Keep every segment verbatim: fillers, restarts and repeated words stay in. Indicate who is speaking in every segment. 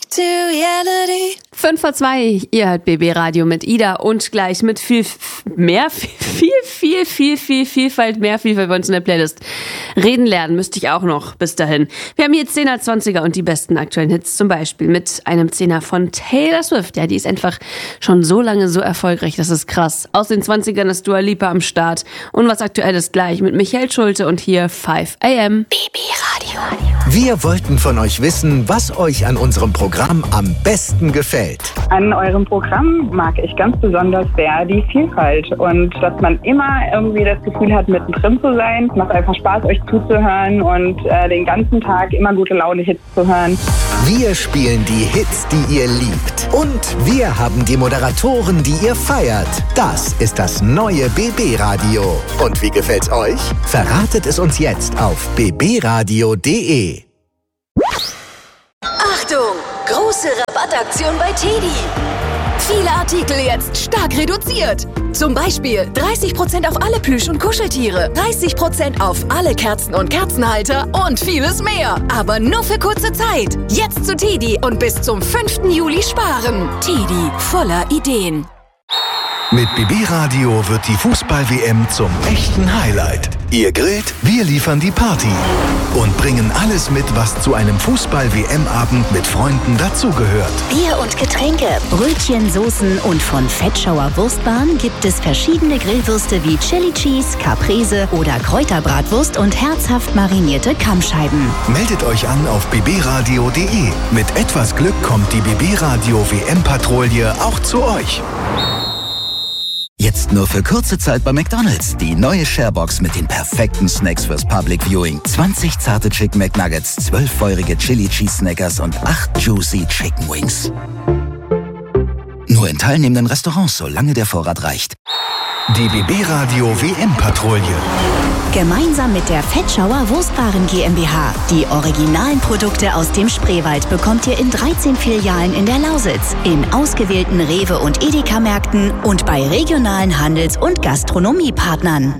Speaker 1: to reality.
Speaker 2: fünf vor zwei, ihr hört B B Radio mit Ida und gleich mit viel mehr, viel, viel, viel, viel, Vielfalt, mehr Vielfalt bei uns in der Playlist. Reden lernen müsste ich auch noch bis dahin. Wir haben hier Zehner, Zwanziger und die besten aktuellen Hits, zum Beispiel mit einem Zehner von Taylor Swift. Ja, die ist einfach schon so lange so erfolgreich, das ist krass. Aus den Zwanzigern ist Dua Lipa am Start und was aktuell ist gleich mit Michael Schulte und hier fünf a m.
Speaker 1: B B Radio.
Speaker 3: Wir wollten von euch wissen, was euch an unserem Programm am besten gefällt.
Speaker 4: An eurem Programm mag ich ganz besonders sehr die Vielfalt und dass man immer irgendwie das Gefühl hat, mittendrin zu sein. Es macht einfach Spaß, euch zuzuhören und äh, den ganzen Tag immer gute Laune-Hits zu hören.
Speaker 3: Wir spielen die Hits, die ihr liebt. Und wir haben die Moderatoren, die ihr feiert. Das ist das neue B B Radio. Und wie gefällt's euch? Verratet es uns jetzt auf b b radio punkt d e.
Speaker 1: Achtung! Große Rabattaktion bei Teddy. Viele Artikel jetzt stark reduziert. Zum Beispiel dreißig Prozent auf alle Plüsch- und Kuscheltiere, dreißig Prozent auf alle Kerzen und Kerzenhalter und vieles mehr. Aber nur für kurze Zeit. Jetzt zu Teddy und bis zum fünften Juli sparen. Teddy, voller Ideen.
Speaker 5: Mit B B Radio wird die Fußball-W M zum echten Highlight. Ihr grillt, wir liefern die Party und bringen alles mit, was zu einem Fußball-W M-Abend mit Freunden dazugehört.
Speaker 6: Bier und Getränke, Brötchen, Soßen und von Fettschauer Wurstbahn gibt es verschiedene Grillwürste wie Chili Cheese, Caprese oder Kräuterbratwurst und herzhaft marinierte Kammscheiben.
Speaker 5: Meldet euch an auf b b radio punkt d e. Mit etwas Glück kommt die B B Radio W M-Patrouille auch zu euch.
Speaker 7: Jetzt nur für kurze Zeit bei McDonald's. Die neue Sharebox mit den perfekten Snacks fürs Public Viewing. zwanzig zarte Chicken McNuggets, zwölf feurige Chili Cheese Snackers und acht juicy Chicken Wings. Nur in teilnehmenden Restaurants, solange der Vorrat reicht.
Speaker 5: Die B B Radio W M-Patrouille.
Speaker 6: Gemeinsam mit der Fettschauer Wurstwaren GmbH. Die originalen Produkte aus dem Spreewald bekommt ihr in dreizehn Filialen in der Lausitz, in ausgewählten Rewe- und Edeka-Märkten und bei regionalen Handels- und Gastronomiepartnern.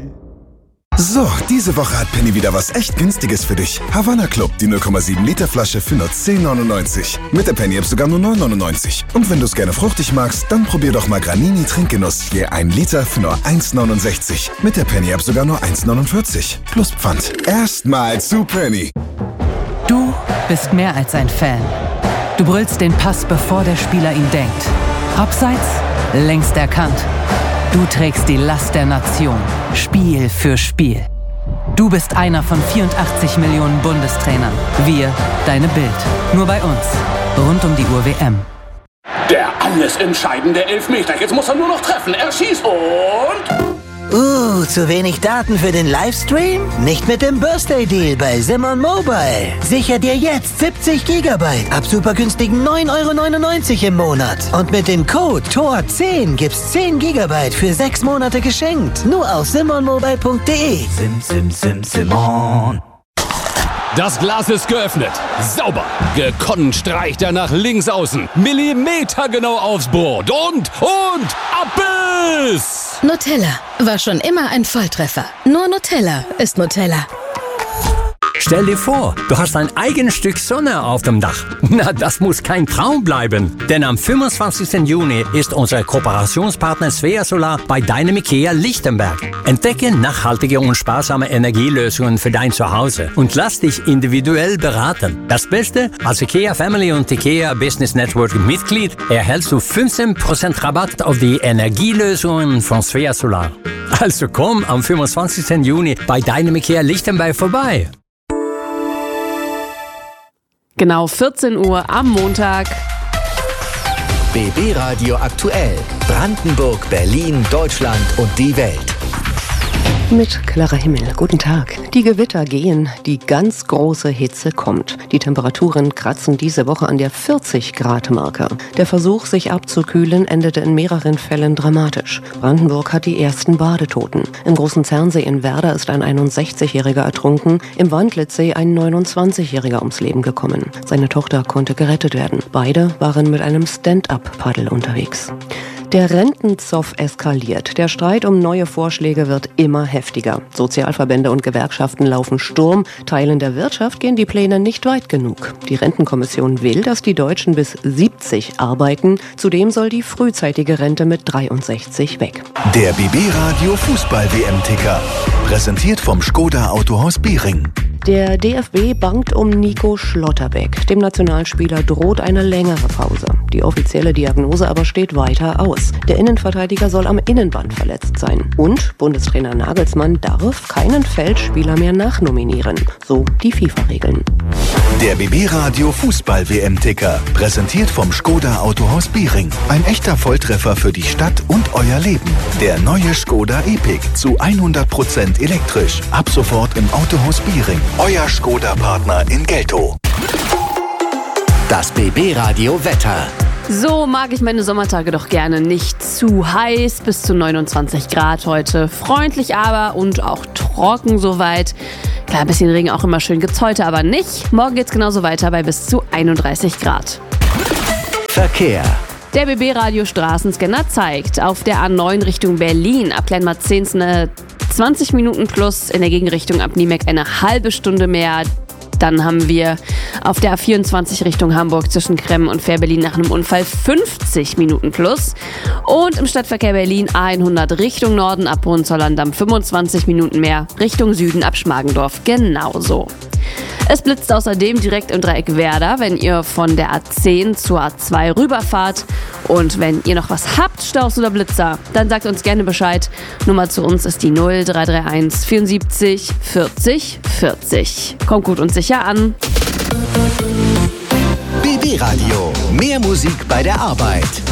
Speaker 8: So, diese Woche hat Penny wieder was echt Günstiges für dich. Havana Club, die null Komma sieben Liter Flasche für nur zehn neunundneunzig. Mit der Penny App sogar nur neun neunundneunzig. Und wenn du es gerne fruchtig magst, dann probier doch mal Granini Trinkgenuss. Je ein Liter für nur eins neunundsechzig. Mit der Penny App sogar nur eins neunundvierzig. Plus Pfand. Erstmal zu Penny.
Speaker 9: Du bist mehr als ein Fan. Du brüllst den Pass, bevor der Spieler ihn denkt. Abseits, längst erkannt. Du trägst die Last der Nation, Spiel für Spiel. Du bist einer von vierundachtzig Millionen Bundestrainern. Wir, deine Bild. Nur bei uns. Rund um die Uhr W M.
Speaker 10: Der alles entscheidende Elfmeter. Jetzt muss er nur noch treffen. Er schießt und...
Speaker 11: Uh, zu wenig Daten für den Livestream? Nicht mit dem Birthday-Deal bei Simon Mobile. Sicher dir jetzt siebzig Gigabyte ab super günstigen neun Euro neunundneunzig im Monat. Und mit dem Code T O R zehn gibt's zehn Gigabyte für sechs Monate geschenkt. Nur auf simon mobile punkt d e.
Speaker 12: Sim, sim, sim, Simon.
Speaker 13: Das Glas ist geöffnet. Sauber. Gekonnt streicht er nach links außen. Millimetergenau aufs Board. Und, und, Abbiss!
Speaker 14: Nutella war schon immer ein Volltreffer. Nur Nutella ist Nutella.
Speaker 15: Stell dir vor, du hast ein eigenes Stück Sonne auf dem Dach. Na, das muss kein Traum bleiben. Denn am fünfundzwanzigsten Juni ist unser Kooperationspartner Svea Solar bei deinem IKEA Lichtenberg. Entdecke nachhaltige und sparsame Energielösungen für dein Zuhause und lass dich individuell beraten. Das Beste, als IKEA Family und IKEA Business Network Mitglied erhältst du fünfzehn Prozent Rabatt auf die Energielösungen von Svea Solar. Also komm am fünfundzwanzigsten Juni bei deinem IKEA Lichtenberg vorbei.
Speaker 2: Genau vierzehn Uhr am Montag.
Speaker 3: B B Radio aktuell. Brandenburg, Berlin, Deutschland und die Welt.
Speaker 16: Mit klarer Himmel. Guten Tag. Die Gewitter gehen, die ganz große Hitze kommt. Die Temperaturen kratzen diese Woche an der vierzig Grad Marke. Der Versuch, sich abzukühlen, endete in mehreren Fällen dramatisch. Brandenburg hat die ersten Badetoten. Im Großen Zernsee in Werder ist ein einundsechzigjähriger ertrunken, im Wandlitzsee ein neunundzwanzigjähriger ums Leben gekommen. Seine Tochter konnte gerettet werden. Beide waren mit einem Stand-up-Paddel unterwegs. Der Rentenzoff eskaliert. Der Streit um neue Vorschläge wird immer heftiger. Sozialverbände und Gewerkschaften laufen Sturm. Teilen der Wirtschaft gehen die Pläne nicht weit genug. Die Rentenkommission will, dass die Deutschen bis siebzig arbeiten. Zudem soll die frühzeitige Rente mit dreiundsechzig weg.
Speaker 5: Der B B Radio Fußball-W M-Ticker. Präsentiert vom Skoda Autohaus Biering.
Speaker 16: Der D F B bangt um Nico Schlotterbeck. Dem Nationalspieler droht eine längere Pause. Die offizielle Diagnose aber steht weiter aus. Der Innenverteidiger soll am Innenband verletzt sein. Und Bundestrainer Nagelsmann darf keinen Feldspieler mehr nachnominieren. So die FIFA-Regeln.
Speaker 5: Der B B Radio Fußball-W M-Ticker. Präsentiert vom Skoda Autohaus Biering. Ein echter Volltreffer für die Stadt und euer Leben. Der neue Skoda Epic zu hundert Prozent elektrisch. Ab sofort im Autohaus Biering. Euer Skoda-Partner in Geltow.
Speaker 3: Das B B Radio Wetter.
Speaker 2: So mag ich meine Sommertage doch gerne. Nicht zu heiß, bis zu neunundzwanzig Grad heute. Freundlich aber und auch trocken soweit. Klar, ein bisschen Regen auch immer schön, gibt's heute aber nicht. Morgen geht's genauso weiter bei bis zu einunddreißig Grad.
Speaker 3: Verkehr.
Speaker 2: Der B B Radio Straßenscanner zeigt auf der A neun Richtung Berlin ab Kleinmarzens eine zwanzig Minuten plus, in der Gegenrichtung ab Niemek eine halbe Stunde mehr. Dann haben wir auf der A vierundzwanzig Richtung Hamburg zwischen Kremmen und Fähr-Berlin nach einem Unfall fünfzig Minuten plus. Und im Stadtverkehr Berlin A hundert Richtung Norden ab Hohenzollern-Damm fünfundzwanzig Minuten mehr, Richtung Süden ab Schmargendorf genauso. Es blitzt außerdem direkt im Dreieck Werder, wenn ihr von der A zehn zur A zwei rüberfahrt. Und wenn ihr noch was habt, Staus oder Blitzer, dann sagt uns gerne Bescheid. Nummer zu uns ist die null drei drei eins vierundsiebzig vierzig vierzig. Kommt gut und sicher an.
Speaker 3: B B Radio. Mehr Musik bei der Arbeit.